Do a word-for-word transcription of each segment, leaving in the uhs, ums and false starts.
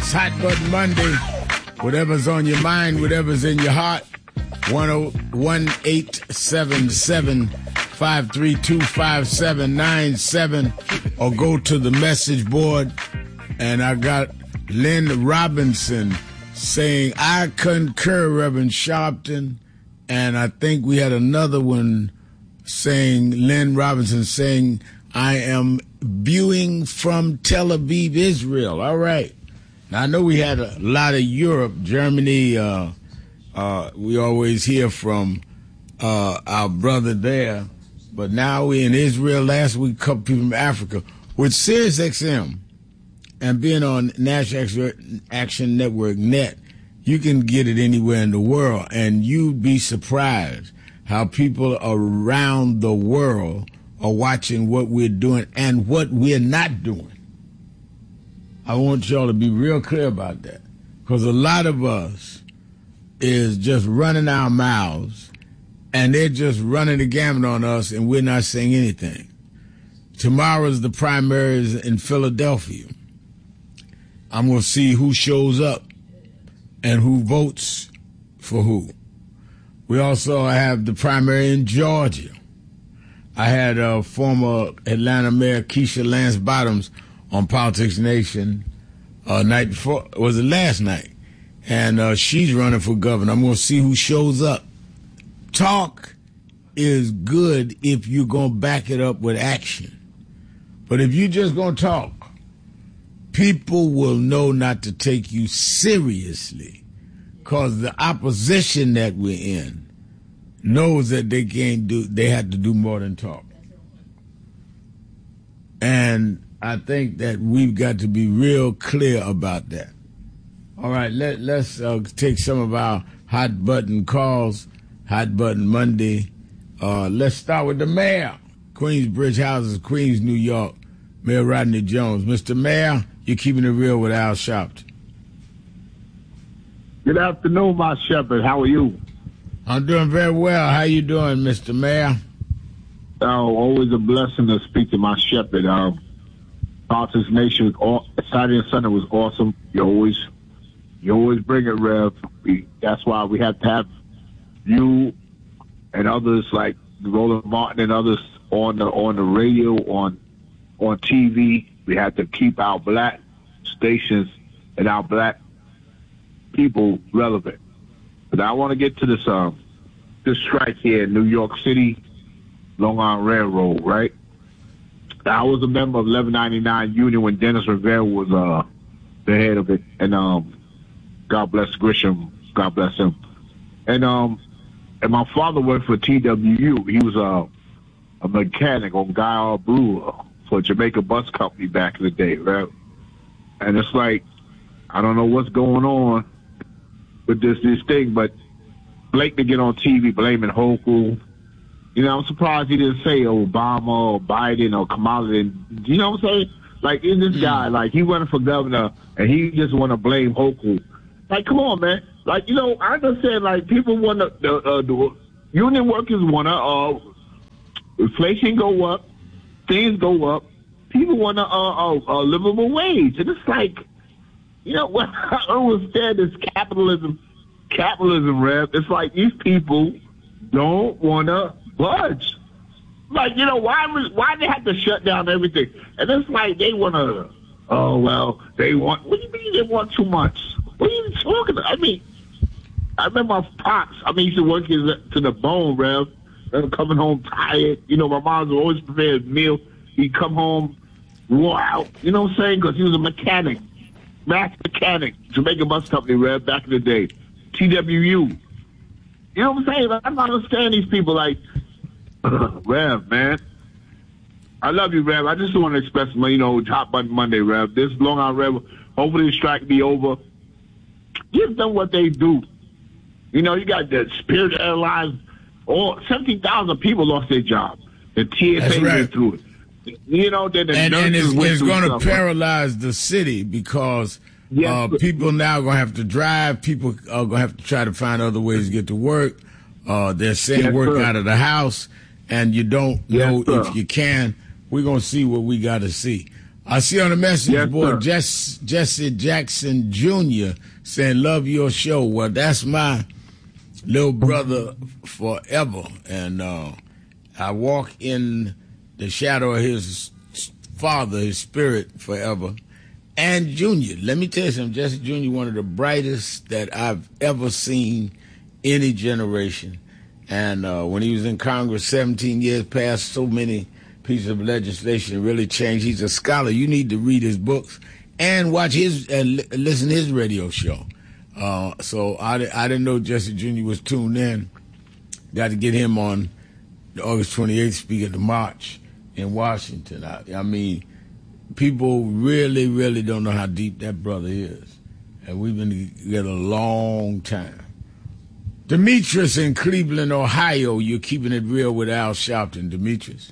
It's Hot Button Monday. Whatever's on your mind, whatever's in your heart. one eight seven seven, five three two, five seven nine seven. Or go to the message board. And I got Lynn Robinson saying, I concur, Reverend Sharpton. And I think we had another one saying, Lynn Robinson saying, I am viewing from Tel Aviv, Israel. All right. Now, I know we had a lot of Europe, Germany. Uh, uh, we always hear from uh, our brother there. But now we're in Israel. Last week, a couple people from Africa. With Sirius X M and being on National Action Network Net, you can get it anywhere in the world. And you'd be surprised how people around the world are watching what we're doing and what we're not doing. I want y'all to be real clear about that. Because a lot of us is just running our mouths and they're just running the gamut on us and we're not saying anything. Tomorrow's the primaries in Philadelphia. I'm going to see who shows up and who votes for who. We also have the primary in Georgia. I had uh, former Atlanta Mayor Keisha Lance Bottoms on Politics Nation uh, night before, was it last night? And uh, she's running for governor. I'm going to see who shows up. Talk is good if you're going to back it up with action. But if you're just going to talk, people will know not to take you seriously because the opposition that we're in knows that they can't do, they have to do more than talk. And I think that we've got to be real clear about that. All right, let, let's uh, take some of our hot button calls, Hot Button Monday. Uh, let's start with the mayor, Queensbridge Houses, Queens, New York, Mayor Rodney Jones. Mister Mayor, you're keeping it real with Al Sharpton. Good afternoon, my shepherd. How are you? I'm doing very well. How you doing, Mister Mayor? Oh, always a blessing to speak to my shepherd. Um, Politics Nation, all, Saturday and Sunday was awesome. You always, you always bring it, Rev. We, that's why we have to have you and others like Roland Martin and others on the on the radio, on on T V. We have to keep our black stations and our black people relevant. But I want to get to this um this strike here in New York City, Long Island Railroad, right? I was a member of eleven ninety-nine Union when Dennis Rivera was uh the head of it, and um God bless Grisham, God bless him, and um and my father worked for T W U. He was a a mechanic on Guy R. Brewer for Jamaica Bus Company back in the day, right? And it's like, I don't know what's going on with this this thing, but Blake to get on T V blaming Hochul. You know, I'm surprised he didn't say Obama or Biden or Kamala. And, you know what I'm saying? Like, in this guy, like, he running for governor and he just want to blame Hochul. Like, come on, man. Like, you know, I understand, like, people want to, the, uh, the union workers want to, uh, inflation go up, things go up, people want to, uh, uh, uh, livable wage. And it's like, you know, what I understand is capitalism, capitalism, Rev. It's like these people don't want to budge. Like, you know, why why they have to shut down everything? And it's like they want to, oh, well, they want, what do you mean they want too much? What are you talking about? I mean, I remember my pops, I mean, he used to work his, to the bone, Rev. Rev coming home tired. You know, my mom would always prepare a meal. He'd come home, wore out, you know what I'm saying? Because he was a mechanic, mass mechanic, Jamaica Bus Company, Rev, back in the day. T W U. You know what I'm saying? Like, I don't understand these people, like, Rev, man. I love you, Rev. I just want to express my, you know, Hot Button Monday, Rev. This Long Island Rev, hopefully the strike be over. Give them what they do. You know, you got the Spirit Airlines, all seventeen thousand people lost their job. The T S A That's right. went through it. You know, then the and, and it's, it's going to stuff. paralyze the city because yes, uh, people now are going to have to drive. People are going to have to try to find other ways to get to work. Uh, they're saying yes, work sir. out of the house, and you don't yes, know sir. if you can. We're going to see what we got to see. I see on the message Yes, board Jess, Jesse Jackson Junior saying, love your show. Well, that's my little brother forever. And uh, I walk in the shadow of his father, his spirit forever. And Junior, let me tell you something, Jesse Junior, one of the brightest that I've ever seen any generation. And uh, when he was in Congress, seventeen years, passed so many pieces of legislation, it really changed. He's a scholar. You need to read his books and watch his and uh, listen to his radio show. Uh, so I, I didn't know Jesse Junior was tuned in. Got to get him on the August twenty-eighth speak at the march in Washington. I, I mean, people really, really don't know how deep that brother is. And we've been together a long time. Demetrius in Cleveland, Ohio, you're keeping it real with Al Sharpton. Demetrius.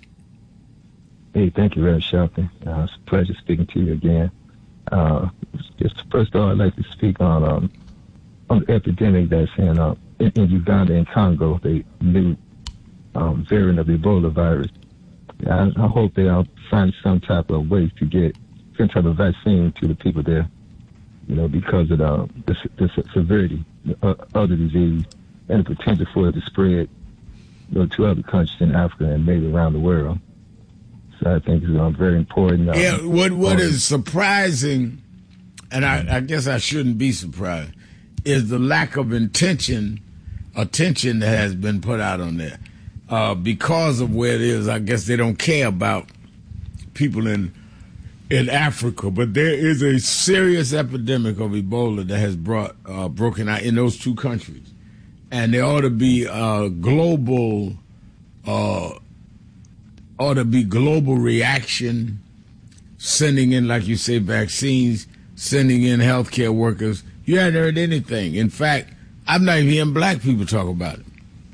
Hey, thank you, Reverend Sharpton. Uh, it's a pleasure speaking to you again. Uh, just first of all, I'd like to speak on um, on the epidemic that's in, uh, in, in Uganda and Congo, the new um, variant of the Ebola virus. I, I hope they'll find some type of way to get some type of vaccine to the people there, you know, because of the, the, the severity of the disease and the potential for it to spread, you know, to other countries in Africa and maybe around the world. So I think it's uh, very important. Uh, yeah, what what is surprising, and I, I guess I shouldn't be surprised, is the lack of intention, attention that has been put out on there. Uh, because of where it is, I guess they don't care about people in in Africa. But there is a serious epidemic of Ebola that has brought uh, broken out in those two countries, and there ought to be a global. Uh, ought to be global reaction, sending in, like you say, vaccines, sending in healthcare workers. You haven't heard anything. In fact, I'm not even hearing black people talk about it.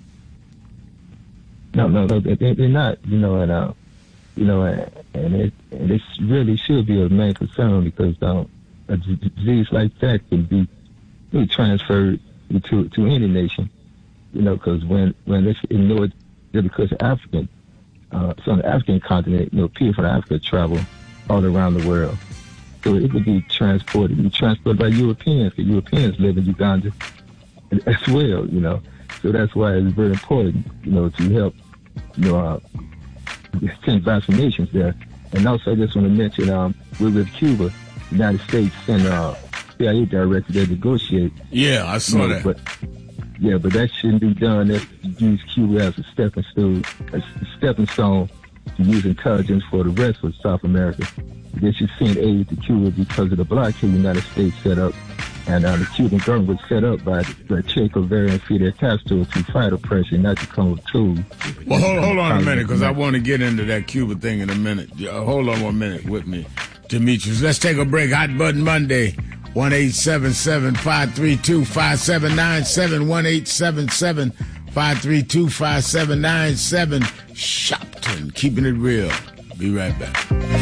No, no, no, they, they're not. You know, and uh, you know, and it, and it really should be a main concern because um, a disease like that can be really transferred to to any nation. You know, because when when it's ignored, just because African. Uh, so on the African continent, you know, people from Africa travel all around the world. So it could be transported, be transported by Europeans, because Europeans live in Uganda as well, you know. So that's why it's very important, you know, to help, you know, uh, send vaccinations there. And also, I just want to mention, um, we're with Cuba, the United States sent uh, C I A director to negotiate. Yeah, I saw you know, that. But, Yeah, but that shouldn't be done. That's to use Cuba as a stepping stone, a stepping stone to use intelligence for the rest of South America. They should send aid to Cuba because of the blockade the United States set up, and uh, the Cuban government was set up by the Che Guevara and Fidel Castro to fight oppression, not to come with tools. Well, hold, hold on a minute, because I want to get into that Cuba thing in a minute. Uh, hold on one minute with me, Demetrius. Let's take a break. Hot Button Monday. one eight seven seven, five three two, five seven nine seven, one eight seven seven, five three two, five seven nine seven. Sharpton, keeping it real. Be right back.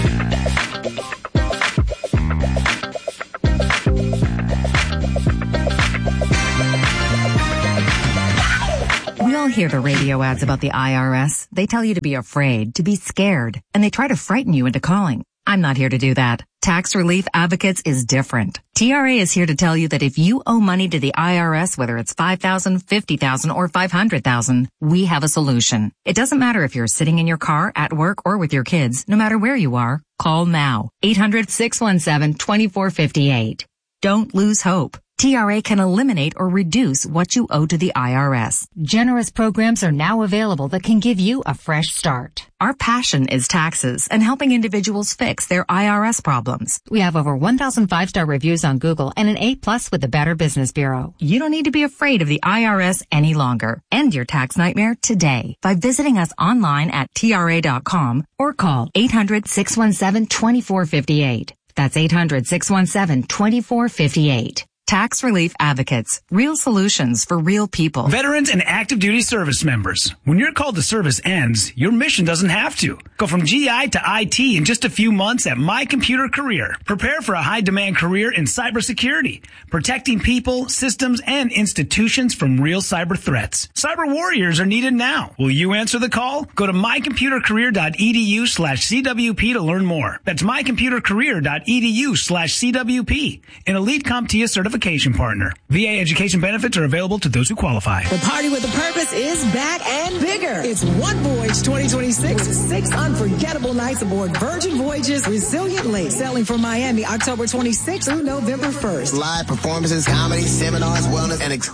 We all hear the radio ads about the I R S. They tell you to be afraid, to be scared, and they try to frighten you into calling. I'm not here to do that. Tax Relief Advocates is different. T R A is here to tell you that if you owe money to the I R S, whether it's five thousand dollars, fifty thousand dollars, or five hundred thousand dollars, we have a solution. It doesn't matter if you're sitting in your car, at work, or with your kids. No matter where you are, call now. eight hundred, six one seven, two four five eight. Don't lose hope. T R A can eliminate or reduce what you owe to the I R S. Generous programs are now available that can give you a fresh start. Our passion is taxes and helping individuals fix their I R S problems. We have over one thousand five-star reviews on Google and an A plus with the Better Business Bureau. You don't need to be afraid of the I R S any longer. End your tax nightmare today by visiting us online at T R A dot com or call eight hundred, six one seven, two four five eight. That's eight hundred, six one seven, two four five eight. Tax Relief Advocates. Real solutions for real people. Veterans and active duty service members. When your call to service ends, your mission doesn't have to. Go from G I to I T in just a few months at My Computer Career. Prepare for a high-demand career in cybersecurity, protecting people, systems, and institutions from real cyber threats. Cyber warriors are needed now. Will you answer the call? Go to mycomputercareer.edu slash CWP to learn more. That's mycomputercareer.edu slash CWP. An Elite CompTIA certification partner. V A education benefits are available to those who qualify. The Party with a Purpose is back and bigger. It's One Voyage twenty twenty-six with six unforgettable nights aboard Virgin Voyage's Resilient Lake, sailing from Miami October twenty-sixth through November first. Live performances, comedy, seminars, wellness, and